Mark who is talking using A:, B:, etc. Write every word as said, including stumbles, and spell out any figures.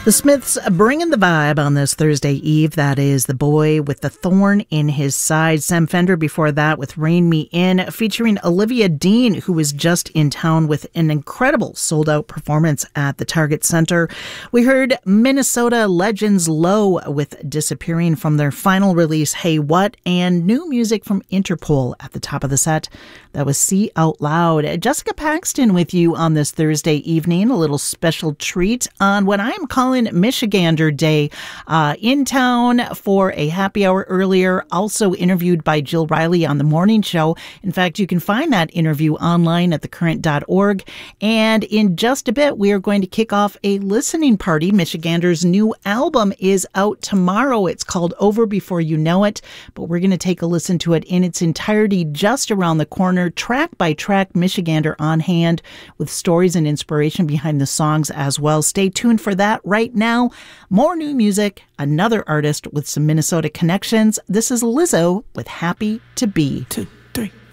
A: The Smiths bringing the vibe on this Thursday Eve. That is The Boy with the Thorn in His Side. Sam Fender before that with Rein Me In, featuring Olivia Dean, who was just in town with an incredible sold-out performance at the Target Center. We heard Minnesota legends Low with Disappearing from their final release, Hey What, and new music from Interpol at the top of the set. That was See Out Loud. Jessica Paxton with you on this Thursday evening. A little special treat on what I am calling Michigander Day, uh, in town for a happy hour earlier, also interviewed by Jill Riley on the morning show. In fact, you can find that interview online at the current dot org. And in just a bit, we are going to kick off a listening party. Michigander's new album is out tomorrow. It's called Over Before You Know It, but we're going to take a listen to it in its entirety just around the corner, track by track, Michigander on hand, with stories and inspiration behind the songs as well. Stay tuned for that. Right now, more new music, another artist with some Minnesota connections. This is Lizzo with Happy to Be.
B: Two, three.